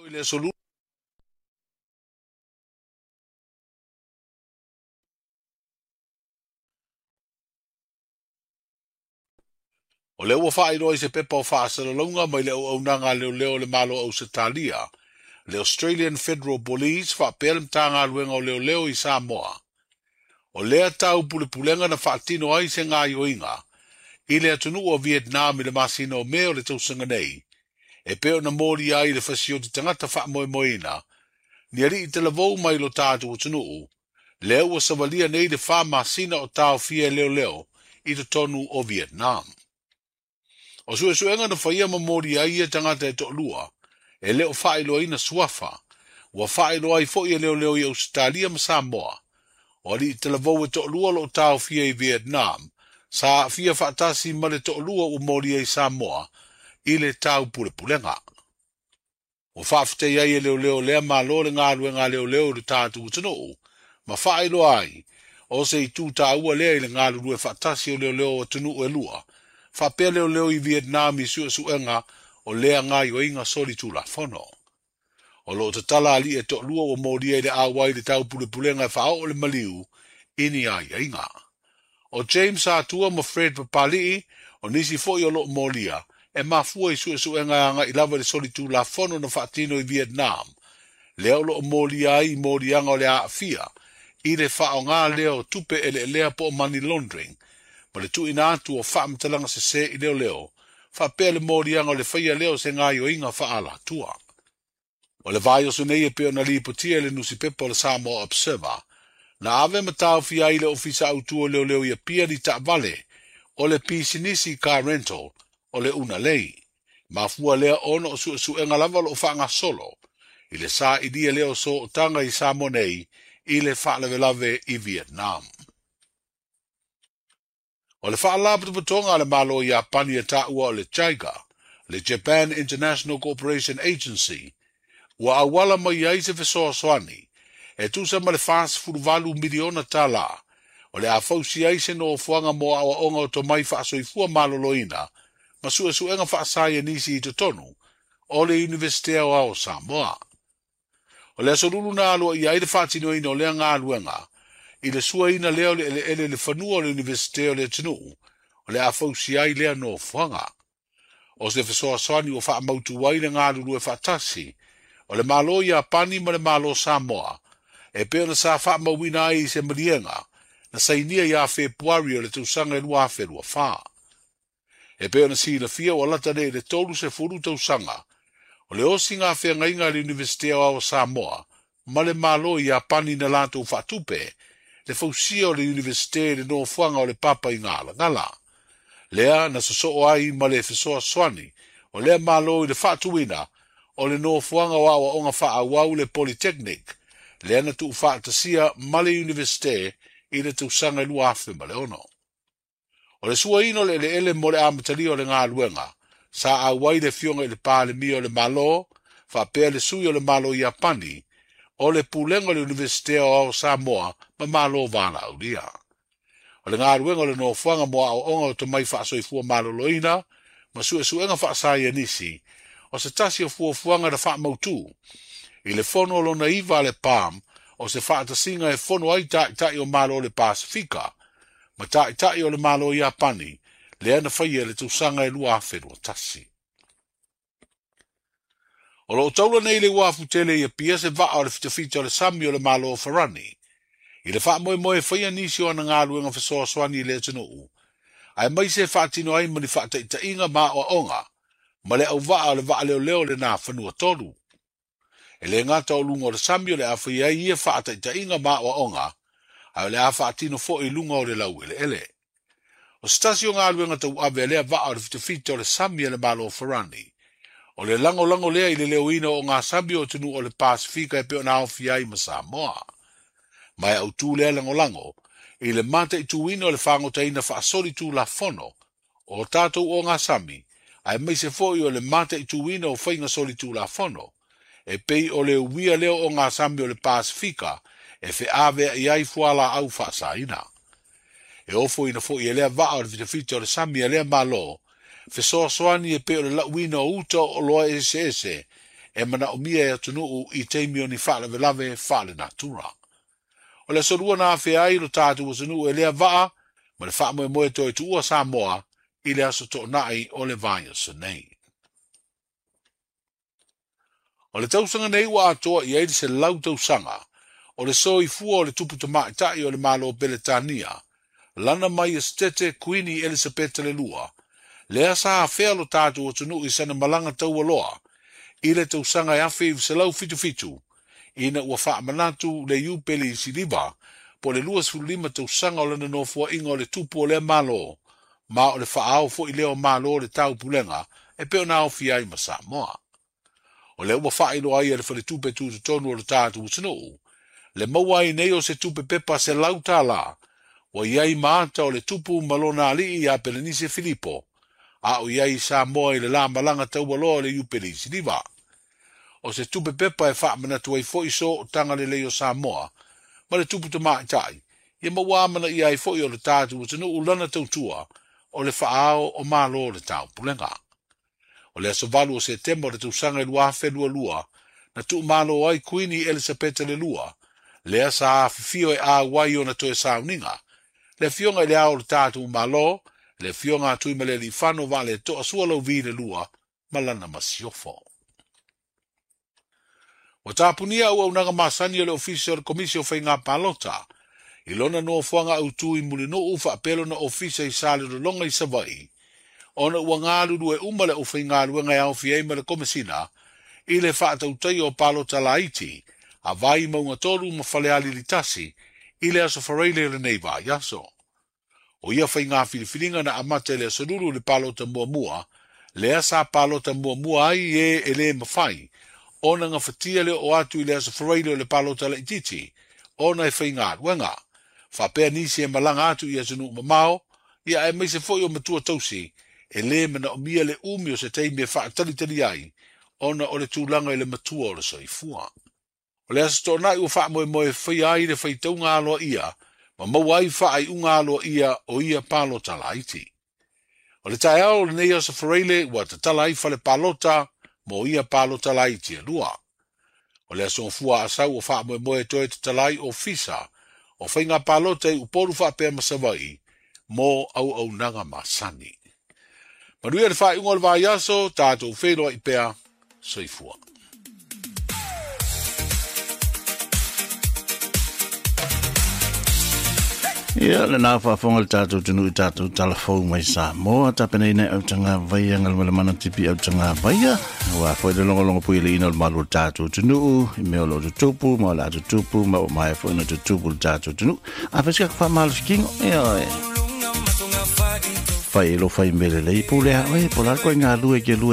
le solu o le ua wha i se pepa o wha asalalonga mai le au nanga leo le malo au se talia. Le Australian Federal Police wha pelem tanga luenga o leo i Samoa. O lea tau pulenga na wha tino ai se ngā yoinga. I le atunu o Vietnam i le masina o meo le tausanga nei. E peo na mori ai le fasio ti tangata wha moina. Ni ari i te lavou mai lo tātu o tunu. Leo ua savalia nei le wha masina o tau fia leo i te tonu o Vietnam. O suenga na whaia mamori ai e tangata e to lua. E leo whaelo ina suafa. Ua whaelo ai fo i leo i Australia ma Samoa. O li te lavou e to lua lo tau fia i Vietnam. Sa fia whaatasi ma le to lua o mori ai Samoa. I le tau pulenga. O whaafte ai e leo lea malo le ngā luenga leo le tātu utano. Ma whaelo ai. O se i tū tāua lea i le ngā lue whaatasi o leo o tunu e lua. Whapea leo i Vietnam i suenga o lea ngā yoinga soli tūla whono. O lo te tala ali e to lua o mori ai le awai le tau pulenga e whao le maliu ini ai inga. O James Atua mo Fred Papali o nisi foi o lo moria e mafua i suenga anga i lava le soli tūla whono na whaatino i Vietnam. Leo lo moria ai morianga o le aafia i le whao ngā leo tupe ele lea po money laundering. Ma le tu ina atu o whaamtalanga se i leo. Whapea le morianga o le whaia leo se ngā yoinga whaala tua. O le vai o sunei e peo na lipotia le nusi pepa o le Samoa Observer. Na ave matau fia i le ofisa autua leo i a pia di ta vale o le pisinisi car rental o le una lei. Mafua lea ono o suenga lava lo whaanga solo. I le sa i dia leo so o tanga i Samoa nei i le whaalevelave i Vietnam. O le whaalapu putonga le malo i Apani e taua o le JICA, le Japan International Cooperation Agency, ua awala mai ai se fesoa soani, e tusa ma le fast furuvalu miliona tala, o le afausi ai se no fuanga mo awa onga o to mai whaasoifua maloloina, ma suenga whaasaya nisi i tonu, o le Universitea o Samoa. O le asorulu na alua i aide whaatino ina o lea ngā luenga, i le sua ina leo le whanua o le Universitea o le tinu, o le afausi ai lea no fuanga. O se fesoa soani o wha mautu wai le ngā lulu e whaatasi, o le malo i Apani ma le malo Samoa, e peo na sa wha mawina ai se marienga, na sainia i a Februari o le tausanga e lua wherua wha. E peo na si la fia o lata nei le tolu se furu tausanga, o le osi ngā whenga inga le Universitea o Samoa, ma le malo i Apani na lantou whaatupe, le fausia o le Universitea le no fuanga o le papa i ngala ngala. Lea na soso ai ma le fesoa soani, o lea malo i le whaatuina, o le no fuanga o awa onga wha awau le Polytechnic, lea na tu whaatasia ma le Universitea i le tausanga lua afe ma le ono. O le sua ino le ele mo le amatali o le ngā luenga, sa awai le fionga i le pāle mi o le malo, whapea le sui o le malo i Apani, o le pulenga le Universitea o Samoa ma malo vana au dia. O le ngā ruenga le no fuanga mo au onga o te mai whaasoifua malo loina, ma suenga whaasaya nisi, o se tasi o fuanga da wha mautu. I le fono lo naiva le palm, o se whaatasinga e fono ai tai o malo le Pasifika, ma tai o le malo i Apani, le ana whaia le tausanga e lua awherua tasi. O lo taula nei le wafu tele i a pia se vaa o le fitafita o le sami o le malo o Farani. I le wha moe whaia nisi o ana ngā luenga whasoa swani i le tanu. Ai mai se whaatino ai mani whaataita inga maa o onga, ma le au vaa o le vaa leo le nā whanua tolu. E le ngata o lunga o le sami o le awhai ai ia whaataita inga maa o onga, ai le a whaatino fo i lunga o le lau ele. O stasi o ngā luenga tau ave lea vaa o le fitafita o le sami o le malo o Farani. O le lango lea i le leo ina o ngā sambi o tunu o le Pasifika e peo na awhi ai ma Samoa. Mai au tū lea lango, i le mata i tūina o le whangota ina whaasori tū la fono, o tātou o ngā sambi, ai mai se foi o le mata i tūina o whainga sori tū la fono, e pei o le uia leo o ngā sambi o le Pasifika, e whi ave i ai fuala au whaasa ina. E ofo ina fo i lea vaa o le vitafita o le sambi a lea malo, fesoa soani e pe o le lauina o uta o loa ese, e mana o mia e atunu I teimi o ni whaale velave whaale natura. O le sorua na awhi ai lo tātu o sunu e lea vaa, ma le wha moe moe toi tu ua Samoa I le aso to nai o le vaya sa nei. O le tausanga nei wa atoa I eidi se lau tausanga, o le soi fua o le tupu tamai tai o le malo Beletania, lana mai estete Queenie Elizabeth le lua, le asa a fea lo tātu o tunu I sana malanga tau aloa, I le tausanga e awhi se lau fitu fitu, ina ua wha manatu le iu peli si riva, po le lua sulima tausanga o lana no fua inga o le tupu o le malo, ma o le wha au fo I leo malo le tau pulenga, e peo na au fiai ma Samoa. O le ua wha ilo ai e le whale tupe tu tonu o le tātu utinu, le maua I nei o se tupe pepa se lau tā la, wa iai maata o le tupu malona ali I a Pelenise Filipo, a o iai Samoa I le la malanga tau aloa le iu peli si riva. O se tupe pepa e wha manatu ai fo iso o tanga le leo Samoa, ma le tupu tamai tai, ia maua mana I ai fo I o le tātu utinu ulana tautua, o le whaao o malo le tau pulenga. O le asovalu o September le tausanga I lua whenua lua, na tu malo ai Queenie Elizabeth le lua, le asa a fifio e a wai o na toe sauninga, le fionga I le ao le tātu malo, le fionga tui male li whano va le to asua lau vi le lua, malana masiofo. O tāpunia ua unanga masani o le ofisi o le komisio whai ngā palota, I lona no fuanga au tui muli no ufa apelo na ofisa I sale do longa I Savai, ona ua ngāluru e umale o whai ngālua ngai au fiei ma le komisina, I le whaatautai o palota la iti, a vai maunga toru ma whaleali li tasi, I le aso whareile le neiva yaso. O ia whai ngā whiliwhilinga na amate le asoruru le palota mua mua, le asa palota mua mua ai e le mawhai, ona nga whatia le o atu I le aso whareile le palota la ititi, ona e whai ngā ruenga. Whapea nisi e malanga atu I asunu mamao, ia e meise foi o matua tausi, e le mana o mia le umi o se teimi e whaatalitali ai, ona o le tūlanga I le matua o le soifua. O le aso tōna I ua wha moe moe whai ai le whai tau ngā aloa ia, ma mau ai wha ai unga aloa ia o ia palota la iti. O le tae ao le nei asa whareile ua te tala ai whale palota, mo ia palota la iti e lua. O le aso fua asau o wha moe moe toe te tala ai o fisa, o whai ngā palota I uporu wha pēr masawai, mo au nanga masani. Maruia le wha ingo le vai aso, tātou whenua I pēr, soifua. Ia le nā whaafonga le tātou tunu I tātou talafou mai Samoa, tāpena ina au tanga vaia ngal mele mana tipi au tanga vaia, wa fwoi le longo pui le ina le malu tātou tunu, I meo lo tutupu, ma la tutupu, ma o mai fwoi na tutupu le tātou tunu, a wheska kwa malu sikingo, fai elo fai mele le I pule ha, polar koe ngā lue ke lue